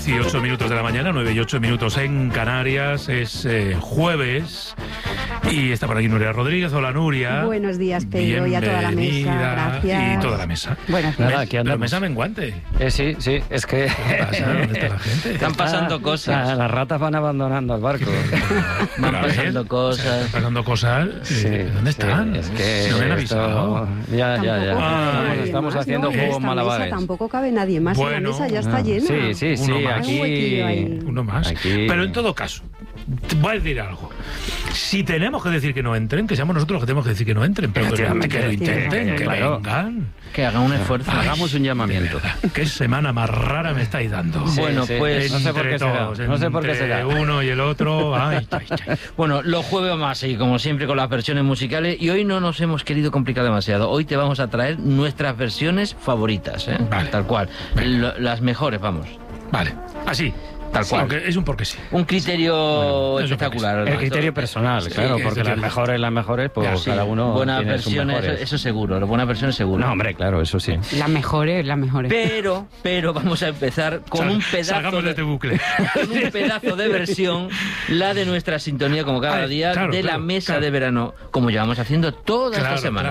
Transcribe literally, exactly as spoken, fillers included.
diez y ocho minutos de la mañana, nueve y ocho minutos en Canarias. Es eh, jueves y está por aquí Nuria Rodríguez. Hola, Nuria. Buenos días, Pedro, y a toda la mesa. Gracias. Y toda la mesa. Buenas Nada, días. aquí andamos. La mesa menguante. Eh, sí, sí, es que... ¿Qué pasa? ¿Dónde está la gente? Están pasando cosas. Ah, las ratas van abandonando el barco. Van Pero a ver, pasando cosas. Están pasando cosas. Sí, eh, ¿Dónde sí, están? es que Si no me han esto- avisado. Ya, ya, ya. Tampoco cabe Ay, nadie estamos más, haciendo ¿no? En juegos esta malabares. mesa tampoco cabe nadie más. Bueno. La mesa ya está Ah, llena. Sí, sí, sí, Uno más. aquí... Un huequillo ahí. Uno más. Aquí- Pero en todo caso, te voy a decir algo. Si tenemos que decir que no entren, que seamos nosotros los que tenemos que decir que no entren, pero que, lo- que lo intenten, que Claro. vengan. Que hagan un esfuerzo. Ay, Hagamos un llamamiento. de verdad, ¿qué semana más rara me estáis dando? Sí, Bueno, sí. pues, no sé por qué Entre será. todos, No sé por qué entre será. uno y el otro. Ay, ay, ay. Bueno, los jueves vamos a seguir, como siempre, con las versiones musicales. Y hoy no nos hemos querido complicar demasiado. Hoy te vamos a traer nuestras versiones favoritas, ¿eh? Vale. Tal cual. Lo- las mejores, vamos. Vale, así. Tal cual. Porque es un porque sí. Un criterio Bueno, eso espectacular. El ¿no? criterio personal, Sí, claro, sí, porque sí, las sí. mejores, las mejores, pues Ya, sí. cada uno Buenas tiene sus versiones, eso, mejores. eso seguro. Las buenas versiones seguro. No, hombre, claro, eso sí. Las mejores, las mejores. Pero, pero vamos a empezar con Sal- un pedazo Salgamos de de, este bucle. con un pedazo de versión, la de nuestra sintonía, como cada Ay, día, claro, de la claro, mesa claro. de verano, como llevamos haciendo toda Claro, esta semana.